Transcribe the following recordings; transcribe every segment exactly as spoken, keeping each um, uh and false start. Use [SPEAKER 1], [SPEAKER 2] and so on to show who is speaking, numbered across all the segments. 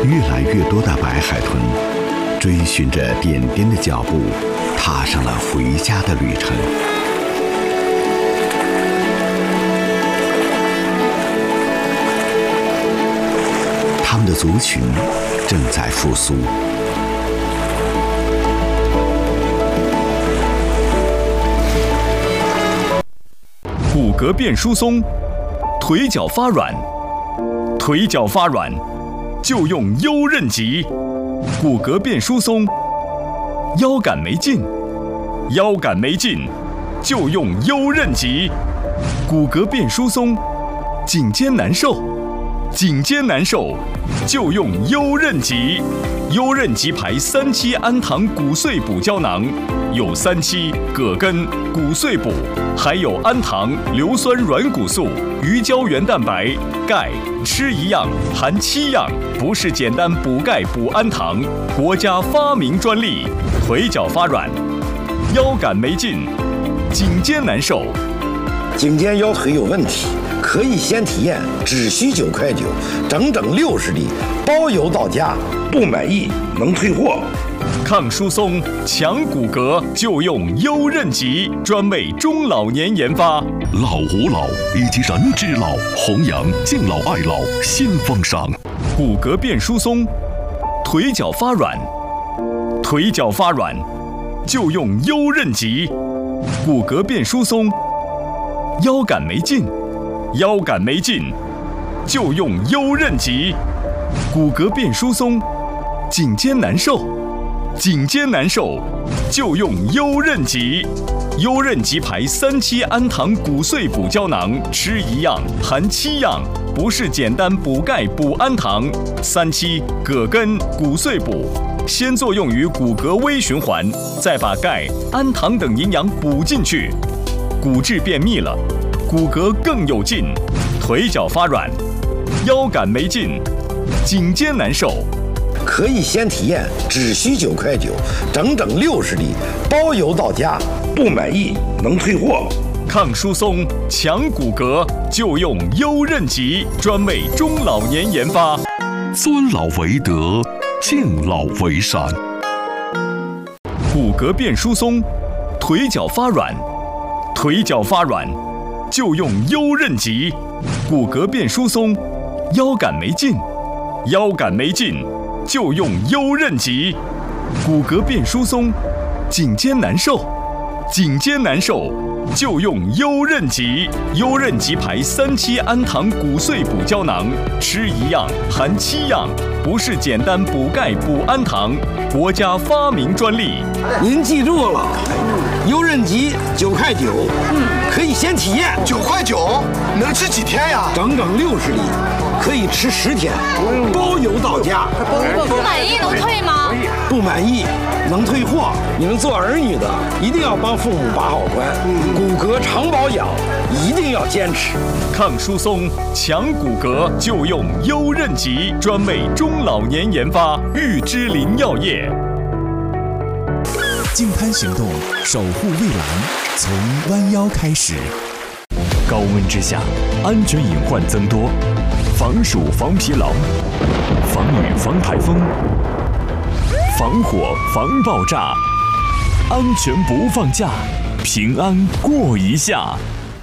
[SPEAKER 1] 越来越多的白海豚追寻着点点的脚步，踏上了回家的旅程。他们的族群正在复苏。
[SPEAKER 2] 骨骼变疏松，腿脚发软，腿脚发软就用优韧脊。骨骼变疏松，腰杆没劲，腰杆没劲就用优韧脊。骨骼变疏松，颈肩难受，颈肩难受就用优韧脊。优韧脊牌三七氨糖骨碎补胶囊，有三七、葛根、骨碎补，还有氨糖、硫酸软骨素、鱼胶原蛋白、钙，吃一样含七样，不是简单补钙补氨糖，国家发明专利。腿脚发软，腰杆没劲，颈肩难受，
[SPEAKER 3] 颈肩腰腿有问题，可以先体验，只需九块九，整整六十粒，包邮到家，不满意能退货。
[SPEAKER 2] 抗疏松、强骨骼就用优韧脊，专为中老年研发。
[SPEAKER 4] 老吾老以及人之老，弘扬敬老爱老新风尚。
[SPEAKER 2] 骨骼变疏松，腿脚发软，腿脚发软就用优韧脊。骨骼变疏松，腰杆没劲，腰杆没劲就用优韧脊。骨骼变疏松，颈肩难受，颈肩难受就用优韧脊。优韧脊牌三七氨糖骨碎补胶囊，吃一样含七样，不是简单补钙补氨糖。三七、葛根、骨碎补，先作用于骨骼微循环，再把钙、氨糖等营养补进去，骨质变密了，骨骼更有劲。腿脚发软，腰杆没劲，颈肩难受，
[SPEAKER 3] 可以先体验，只需九块九，整整六十粒，包邮到家，不满意能退货。
[SPEAKER 2] 抗疏松、强骨骼就用优韧脊，专为中老年研发。
[SPEAKER 4] 尊老为德，敬老为善。
[SPEAKER 2] 骨骼变疏松，腿脚发软，腿脚发软就用优韧脊。骨骼变疏松，腰杆没劲，腰杆没劲就用优韧脊。骨骼变疏松，颈肩难受，颈肩难受就用优韧脊。优韧脊牌三七氨糖骨碎补胶囊，吃一样含七样，不是简单补钙补氨糖，国家发明专利。
[SPEAKER 3] 您记住了，优韧脊九块九，嗯，可以先体验。
[SPEAKER 5] 九块九能吃几天呀？
[SPEAKER 3] 整整六十粒，可以吃十天，包邮到家。
[SPEAKER 6] 不满意能退吗？
[SPEAKER 3] 不满意能退货。你们做儿女的一定要帮父母把好关，骨骼常保养一定要坚持。
[SPEAKER 2] 抗疏松、强骨骼就用优韧脊，专为中老年研发。玉芝林药业。
[SPEAKER 7] 净滩行动，守护蔚蓝，从弯腰开始。
[SPEAKER 8] 高温之下，安全隐患增多，防暑防疲劳，防雨防台风，防火防爆炸，安全不放假，平安过一下。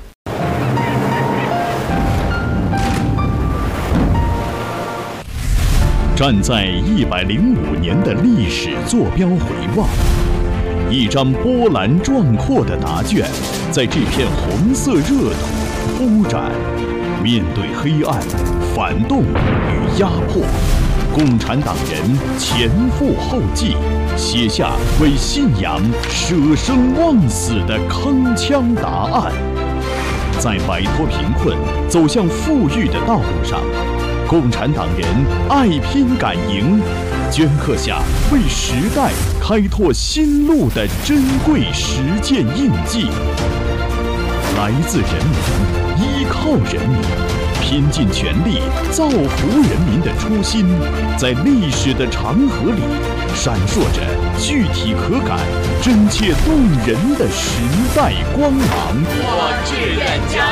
[SPEAKER 4] 站在一百零五年的历史坐标回望，一张波澜壮阔的答卷，在这片红色热土铺展。面对黑暗、反动与压迫，共产党人前赴后继，写下为信仰舍生忘死的铿锵答案。在摆脱贫困、走向富裕的道路上，共产党人爱拼敢赢，镌刻下为时代开拓新路的珍贵实践印记。来自人民，依靠人民，拼尽全力造福人民的初心，在历史的长河里闪烁着具体可感、真切动人的时代光芒。
[SPEAKER 9] 我志愿加